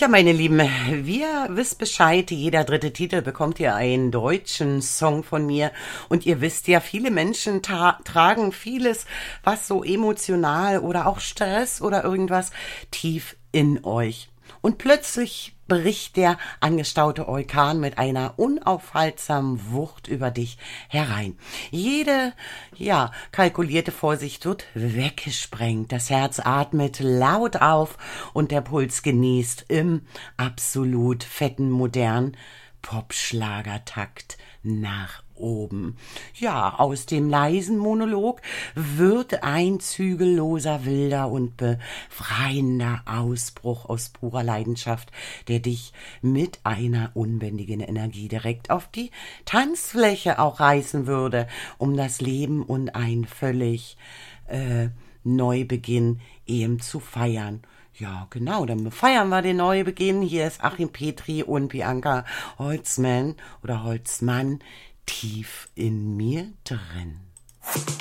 Ja, meine Lieben, wir wisst Bescheid, jeder dritte Titel bekommt ihr einen deutschen Song von mir. Und ihr wisst ja, viele Menschen tragen vieles, was so emotional oder auch Stress oder irgendwas tief in euch. Und plötzlich bricht der angestaute Orkan mit einer unaufhaltsamen Wucht über dich herein. Jede, kalkulierte Vorsicht wird weggesprengt. Das Herz atmet laut auf und der Puls genießt im absolut fetten, modernen Popschlagertakt nach oben. Ja, aus dem leisen Monolog wird ein zügelloser, wilder und befreiender Ausbruch aus purer Leidenschaft, der dich mit einer unbändigen Energie direkt auf die Tanzfläche auch reißen würde, um das Leben und ein völlig Neubeginn eben zu feiern. Ja, genau, dann feiern wir den Neubeginn. Hier ist Achim Petri und Bianca Holzmann tief in mir drin.